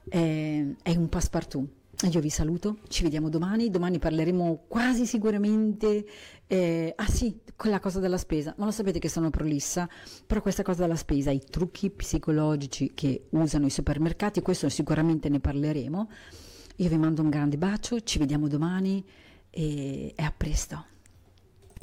è un passepartout. Io vi saluto, ci vediamo domani parleremo quasi sicuramente, sì, quella cosa della spesa, ma lo sapete che sono prolissa, però questa cosa della spesa, i trucchi psicologici che usano i supermercati, questo sicuramente ne parleremo. Io vi mando un grande bacio, ci vediamo domani e a presto.